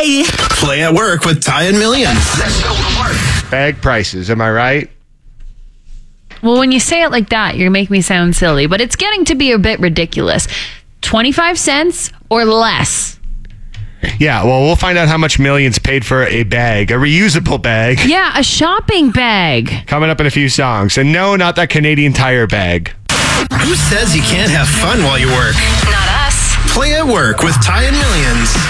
Bye. Play at work with Ty and Millions. Let's go to work. Bag prices, am I right? Well, when you say it like that, you make me sound silly, but it's getting to be a bit ridiculous. 25 cents or less. Yeah, well, we'll find out how much Millions paid for a bag, a reusable bag. Yeah, a shopping bag. Coming up in a few songs. And no, not that Canadian Tire bag. Who says you can't have fun while you work? Not us. Play at work with Ty and Millions.